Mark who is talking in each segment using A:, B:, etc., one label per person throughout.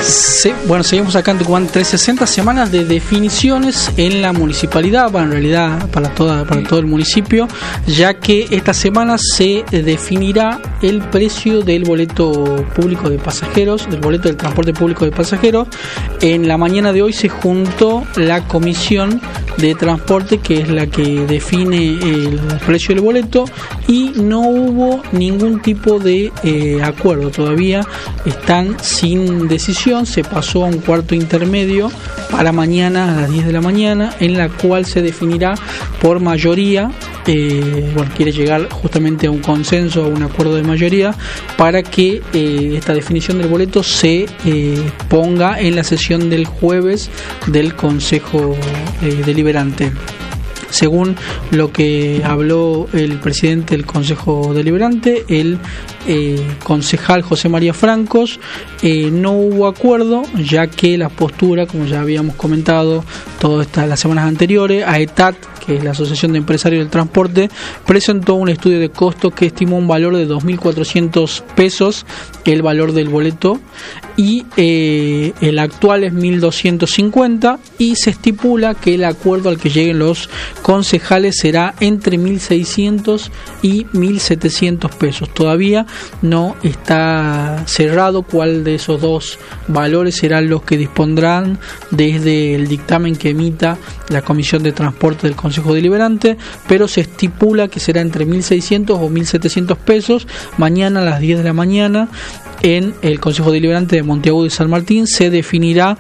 A: Bueno, seguimos acá en Tucumán 360, semanas de definiciones en la municipalidad, bueno, en realidad para todo el municipio, ya que esta semana se definirá el precio del boleto público de pasajeros, del boleto del transporte público de pasajeros. En la mañana de hoy se juntó la comisión de transporte, que es la que define el precio del boleto, y no hubo ningún tipo de acuerdo. Todavía están sin decisión. Se pasó a un cuarto intermedio para mañana a las 10 de la mañana, en la cual se definirá por mayoría. Quiere llegar justamente a un consenso, a un acuerdo de mayoría, para que esta definición del boleto se ponga en la sesión del jueves del Consejo Deliberante. Según lo que habló el presidente del Consejo Deliberante, el concejal José María Francos, no hubo acuerdo, ya que la postura, como ya habíamos comentado todas las semanas anteriores, AETAT, que es la Asociación de Empresarios del Transporte, presentó un estudio de costos que estimó un valor de 2.400 pesos el valor del boleto, y el actual es 1.250, y se estipula que el acuerdo al que lleguen los concejales será entre 1.600 y 1.700 pesos. Todavía no está cerrado cuál de esos dos valores serán los que dispondrán desde el dictamen que emita la Comisión de Transporte del Consejo Deliberante, pero se estipula que será entre 1.600 o 1.700 pesos. Mañana a las 10 de la mañana en el Consejo Deliberante de Monteagudo y San Martín se definirá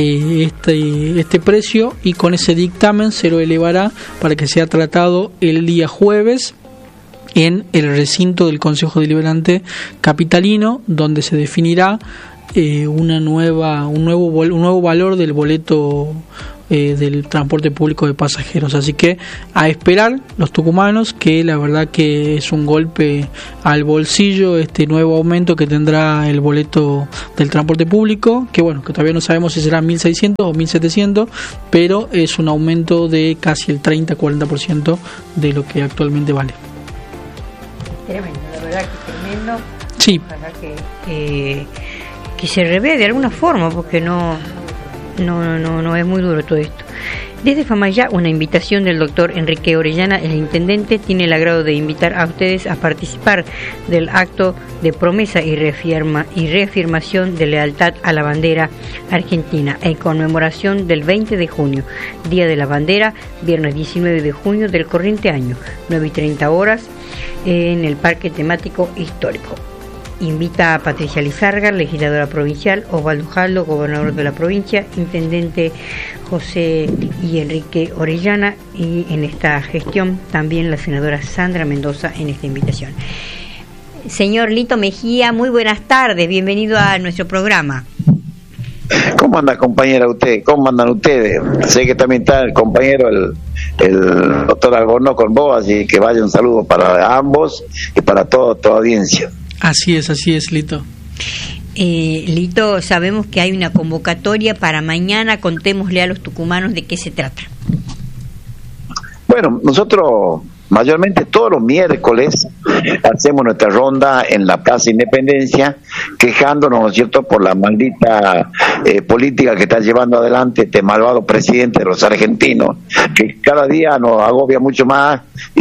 A: este precio, y con ese dictamen se lo elevará para que sea tratado el día jueves en el recinto del Consejo Deliberante capitalino, donde se definirá un nuevo valor del boleto del transporte público de pasajeros. Así que a esperar los tucumanos, que la verdad que es un golpe al bolsillo este nuevo aumento que tendrá el boleto del transporte público, que bueno, que todavía no sabemos si será 1.600 o 1.700, pero es un aumento de casi el 30-40% de lo que actualmente vale.
B: Tremendo, la verdad que tremendo.
A: Sí.
B: Ojalá que se revea de alguna forma, porque no es muy duro todo esto. Desde Famayá, una invitación del doctor Enrique Orellana, el intendente, tiene el agrado de invitar a ustedes a participar del acto de promesa y reafirmación de lealtad a la bandera argentina en conmemoración del 20 de junio, Día de la Bandera, viernes 19 de junio del corriente año, 9:30 horas, en el Parque Temático Histórico. Invita a Patricia Lizarga, legisladora provincial, Osvaldo Jaldo, gobernador de la provincia, intendente José y Enrique Orellana, y en esta gestión también la senadora Sandra Mendoza en esta invitación. Señor Lito Mejía, muy buenas tardes, bienvenido a nuestro programa.
C: ¿Cómo anda, compañera, usted? ¿Cómo andan ustedes? Sé que también está el compañero, el doctor Albornoz, con vos, así que vaya un saludo para ambos y para toda audiencia.
A: Así es, Lito.
B: Lito, sabemos que hay una convocatoria para mañana. Contémosle a los tucumanos de qué se trata.
C: Bueno, nosotros mayormente todos los miércoles hacemos nuestra ronda en la Plaza Independencia, quejándonos, ¿no es cierto?, por la maldita política que está llevando adelante este malvado presidente de los argentinos, que cada día nos agobia mucho más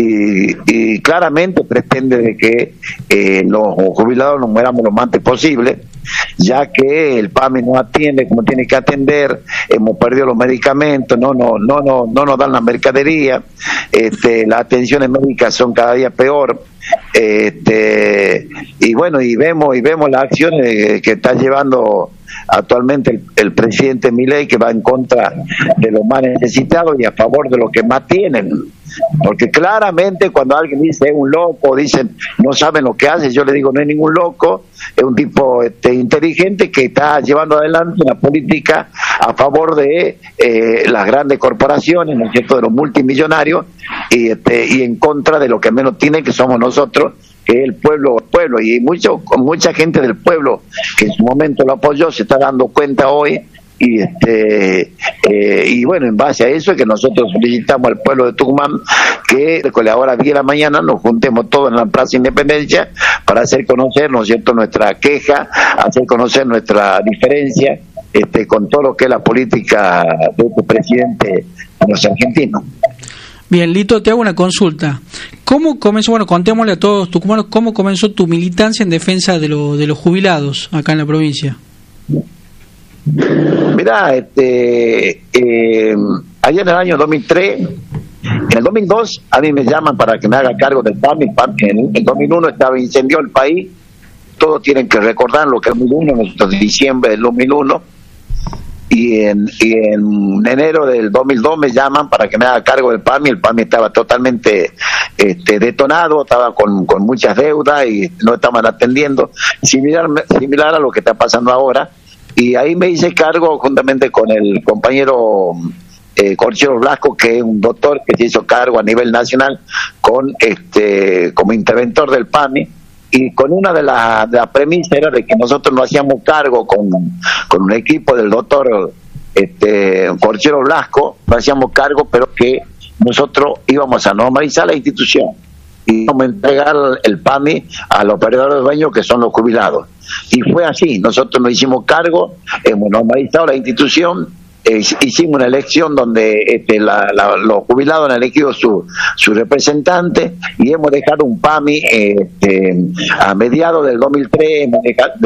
C: y claramente pretende de que los jubilados nos mueramos lo más antes posible, ya que el PAMI no atiende como tiene que atender, hemos perdido los medicamentos, no nos dan la mercadería, las atenciones médicas son cada día peor, y bueno, y vemos las acciones que está llevando actualmente el presidente Milei, que va en contra de los más necesitados y a favor de los que más tienen, porque claramente cuando alguien dice es un loco, dicen no saben lo que hace, yo le digo no es ningún loco, es un tipo inteligente que está llevando adelante una política a favor de las grandes corporaciones, ¿no es cierto?, de los multimillonarios, y en contra de lo que menos tienen, que somos nosotros, que es el pueblo, y mucha gente del pueblo que en su momento lo apoyó se está dando cuenta hoy, y bueno, en base a eso es que nosotros solicitamos al pueblo de Tucumán que ahora 10 de la mañana nos juntemos todos en la Plaza Independencia para hacer conocer, ¿no es cierto?, nuestra queja, hacer conocer nuestra diferencia con todo lo que es la política de este presidente a los argentinos.
A: Bien, Lito, te hago una consulta. ¿Cómo comenzó, bueno, contémosle a todos tucumanos, cómo comenzó tu militancia en defensa de los jubilados acá en la provincia?
C: Mirá, allá en el año 2003, en el 2002 a mí me llaman para que me haga cargo del PAMI. En el 2001 estaba incendiado el país. Todos tienen que recordar lo que es el 2001, en diciembre del 2001. Y en enero del 2002 me llaman para que me haga cargo del PAMI. El PAMI estaba totalmente detonado, estaba con muchas deudas y no estaban atendiendo, similar a lo que está pasando ahora. Y ahí me hice cargo juntamente con el compañero Corchero Blasco, que es un doctor que se hizo cargo a nivel nacional como interventor del PAMI. Y con una de las premisas era de que nosotros nos hacíamos cargo con un equipo del doctor Corchero Blasco, nos hacíamos cargo, pero que nosotros íbamos a normalizar la institución y íbamos a entregar el PAMI a los operadores dueños, que son los jubilados. Y fue así, nosotros nos hicimos cargo, hemos normalizado la institución, hicimos una elección donde los jubilados han elegido su representante y hemos dejado un PAMI a mediados del 2003, hemos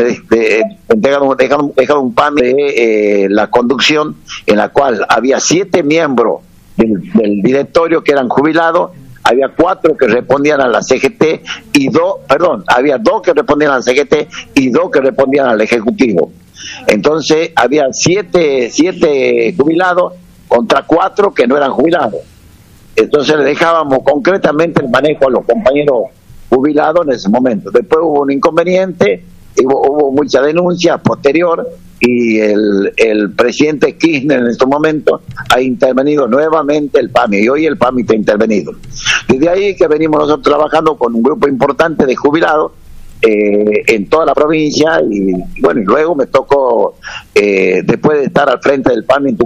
C: dejado un PAMI de la conducción, en la cual había 7 miembros del directorio que eran jubilados, había 4 que respondían a la CGT y había 2 que respondían a la CGT y 2 que respondían al Ejecutivo. Entonces había 7 jubilados contra 4 que no eran jubilados. Entonces le dejábamos concretamente el manejo a los compañeros jubilados en ese momento. Después hubo un inconveniente, hubo mucha denuncia posterior y el presidente Kirchner en estos momentos ha intervenido nuevamente el PAMI y hoy el PAMI está intervenido. Desde ahí que venimos nosotros trabajando con un grupo importante de jubilados en toda la provincia y bueno, y luego me tocó después de estar al frente del PAMI en